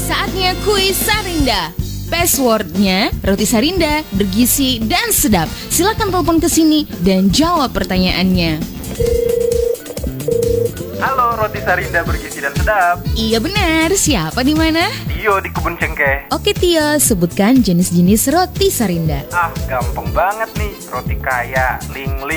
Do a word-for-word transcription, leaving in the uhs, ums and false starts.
Saatnya kuis Sarinda. Passwordnya roti Sarinda, bergizi dan sedap. Silakan telepon ke sini dan jawab pertanyaannya. Halo, roti Sarinda bergizi dan sedap. Iya benar, siapa di mana? Tio di Kebun Cengkeh. Oke Tio, sebutkan jenis-jenis roti Sarinda. Ah, gampang banget nih. Roti kaya, ling-ling.